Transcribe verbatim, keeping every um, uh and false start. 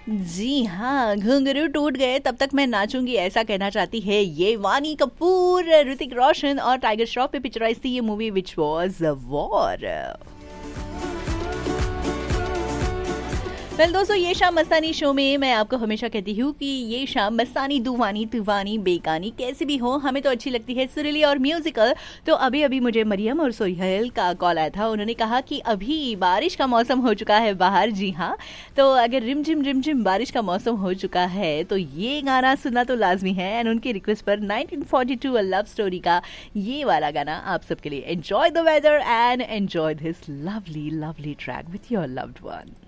जी हाँ, घुंघरू टूट गए तब तक मैं नाचूंगी, ऐसा कहना चाहती है ये वानी कपूर। ऋतिक रोशन और टाइगर श्रॉफ पे पिक्चराइज थी ये movie which was war. Well दोस्तों, ये शाम मस्तानी शो में मैं आपको हमेशा कहती हूँ कि ये शाम मस्तानी दूवानी तूवानी बेगानी कैसी भी हो, हमें तो अच्छी लगती है सुरीली और म्यूजिकल। तो अभी अभी मुझे मरियम और सोहेल का कॉल आया था, उन्होंने कहा कि अभी बारिश का मौसम हो चुका है बाहर। जी हाँ, तो अगर रिमझिम रिमझिम बारिश का मौसम हो चुका है तो ये गाना सुनना तो लाजमी है। एंड उनकी रिक्वेस्ट पर nineteen forty to a love story का ये वाला गाना आप सबके लिए। Enjoy the weather and enjoy this lovely lovely track with your loved one.